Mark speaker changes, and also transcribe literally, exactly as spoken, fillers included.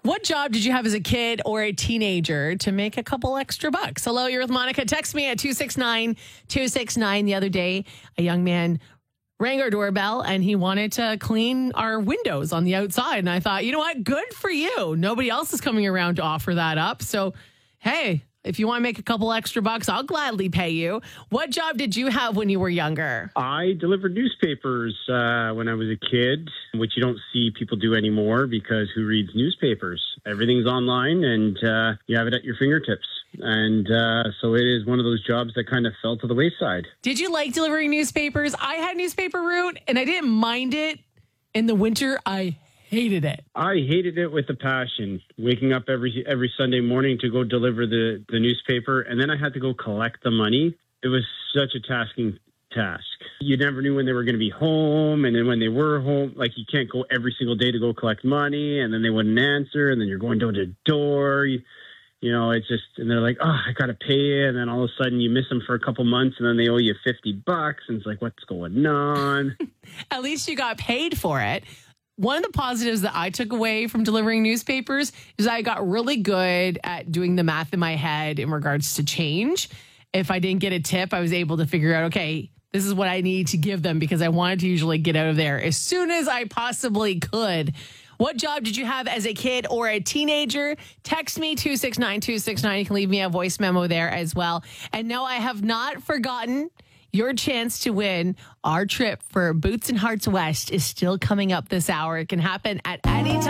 Speaker 1: What job did you have as a kid or a teenager to make a couple extra bucks? Hello, you're with Monica. Text me at two six nine, two six nine. The other day, a young man rang our doorbell and he wanted to clean our windows on the outside. And I thought, you know what? Good for you. Nobody else is coming around to offer that up. So, hey, if you want to make a couple extra bucks, I'll gladly pay you. What job did you have when you were younger?
Speaker 2: I delivered newspapers uh, when I was a kid, which you don't see people do anymore because who reads newspapers? Everything's online and uh, you have it at your fingertips. And uh, so it is one of those jobs that kind of fell to the wayside.
Speaker 1: Did you like delivering newspapers? I had newspaper route and I didn't mind it. In the winter, I hated it.
Speaker 2: I hated it with a passion, waking up every every Sunday morning to go deliver the, the newspaper, and then I had to go collect the money. It was such a tasking task. You never knew when they were going to be home, and then when they were home, like you can't go every single day to go collect money, and then they wouldn't answer, and then you're going door to door. You, you know, it's just, and they're like, oh, I got to pay you, and then all of a sudden you miss them for a couple months, and then they owe you fifty bucks, and it's like, what's going on?
Speaker 1: At least you got paid for it. One of the positives that I took away from delivering newspapers is I got really good at doing the math in my head in regards to change. If I didn't get a tip, I was able to figure out, okay, this is what I need to give them because I wanted to usually get out of there as soon as I possibly could. What job did you have as a kid or a teenager? Text me two six nine, two six nine. You can leave me a voice memo there as well. And no, I have not forgotten. Your chance to win our trip for Boots and Hearts West is still coming up this hour. It can happen at any time.